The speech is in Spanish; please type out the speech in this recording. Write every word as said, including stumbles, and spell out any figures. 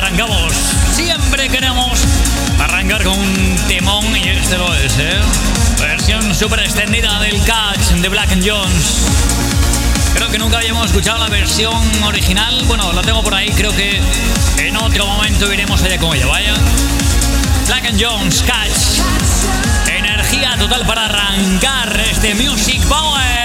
arrancamos. Siempre queremos arrancar con un temón y este lo es, ¿eh? Versión súper extendida del Catch de Black and Jones. Creo que nunca habíamos escuchado la versión original. Bueno, la tengo por ahí, creo que en otro momento iremos allá con ella, vaya. Black and Jones, Catch. Energía total para arrancar este Music Power.